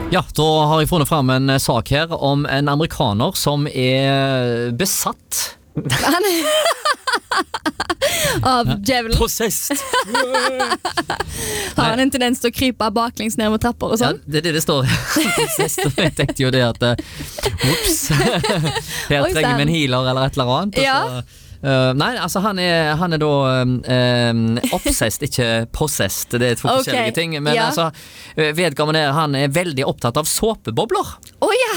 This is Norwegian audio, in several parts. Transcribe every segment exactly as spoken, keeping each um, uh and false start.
Ja, da har jeg funnet fram en sak her om en amerikaner som er besatt Han er av djevelen. Possessed. Har han en tendens til å krype baklengs ned mot trapper og Ja, sånn? det er det det står. Possessed, og jeg tenkte jo det at Ups. Her Oi, trenger vi en sant. healer eller et eller annet. og Ja. så, Uh, nei, altså han er, han er da um, obsessed, ikke possessed. Det er to Ok, forskjellige ting. Men ja. altså, vedkommende han er veldig opptatt av såpebobler. Å ja!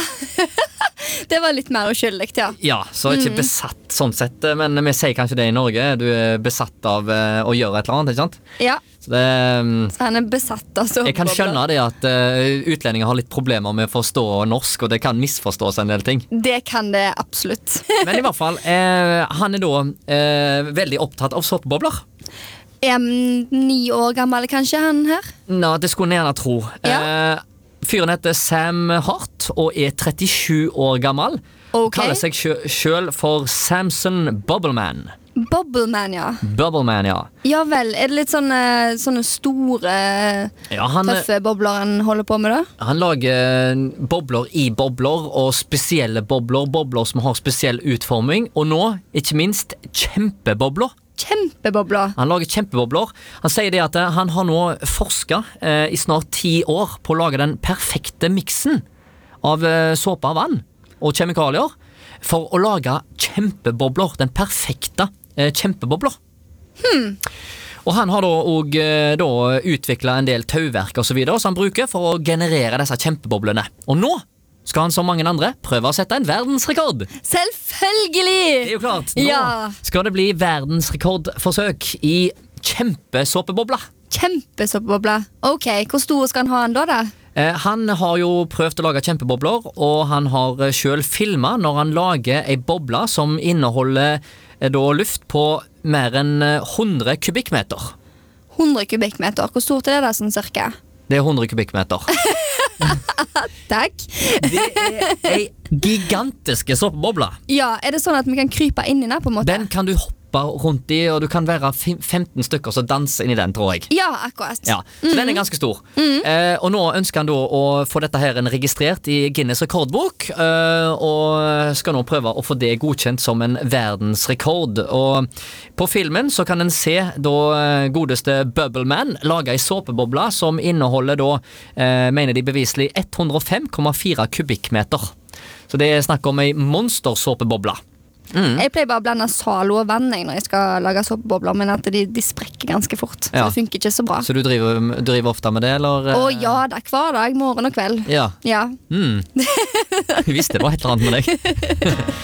Det var litt mer uskyldig, ja. Ja, så ikke besatt sånn sett. Men vi sier kanskje det i Norge. Du er besatt av uh, å gjøre et eller annet, ikke sant? Ja, Så det, um, så han er besatt av såpebobler. jeg kan skjønne det at uh, utlendinger har litt problemer med å forstå norsk, og det kan misforstås en del ting. Det kan det absolutt. Men i hvert fall, eh, han er da eh, veldig opptatt av såpebobler. Er han ni år gammel kanskje, han her? Nå, det skulle jeg gjerne tro. Ja. Eh, fyren heter Sam Hart og er trettisju år gammel. Ok. Kaller seg selv for Samson Bubbleman. Bobbleman, ja. Bubbleman, ja. Ja vel, er det litt sånne, sånne store, ja han, tøffe bobler han holder på med da? han lager bobler i bobler, og spesielle bobler. Bobler som har spesiell utforming. Og nå, ikke minst, kjempebobler. Kjempebobler. Han lager kjempebobler. Han sier det at eh, han har nå forsket eh, i snart ti år på å lage den perfekte miksen av eh, såpe og vann og kjemikalier for å lage kjempebobler. Den perfekte eh, kjempebobler. Hmm. Og han har da, og, eh, da utviklet en del tauverk og så videre som han bruker for å generere disse kjempeboblene. Og nå skal han som mange andre prøve å sette en verdensrekord. Selvfølgelig! Det er jo klart. Nå Ja. skal det bli verdensrekordforsøk i kjempesåpebobler. Kjempesåpebobler. Ok, hvor store skal han ha han da da? Eh, han har jo prøvd å lage kjempebobler, og han har eh, selv filmet når han lager ei boble som inneholder eh, da luft på mer enn eh, hundre kubikkmeter. hundre kubikkmeter. Hvor stort er det da, sånn cirka? Det er hundre kubikkmeter. Takk. Det er ei gigantiske såpeboble. Ja, er det sånn at vi kan krype inn i den på en måte? Den kan du hoppe rundt i, og du kan være fem- femten stykker som danser inn i den, tror jeg. Ja, akkurat. Ja, så den er ganske stor. eh, Og nå ønsker han da å få dette her registrert i Guinness rekordbok, eh, og skal nå prøve å få det godkjent som en verdensrekord. Og på filmen så kan en se da eh, godeste Bubbleman lage ei såpeboble som inneholder da, eh, mener de beviselig, hundre og fem komma fire kubikkmeter. Så det er snakk om ei monstersåpeboble. Jeg pleier bare å blande Zalo og vann jeg, når jeg skal lage såpebobler, men at de, de sprekker ganske fort. Så Ja. det funker ikke så bra. Så du driver, du driver ofte med det, eller? Å ja, det er hver dag, morgen og kveld. Ja. Ja. Mm. Jeg visste det var et eller annet med deg.